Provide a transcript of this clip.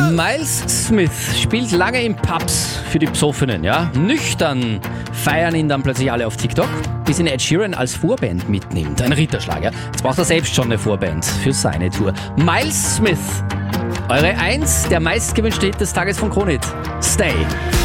Miles Smith spielt lange in Pubs für die Psoffenen, ja. Nüchtern feiern ihn dann plötzlich alle auf TikTok, bis ihn Ed Sheeran als Vorband mitnimmt. Ein Ritterschlag, ja. Jetzt braucht er selbst schon eine Vorband für seine Tour. Miles Smith, eure 1 der meistgewünschte Hit des Tages von Kronit. Stay.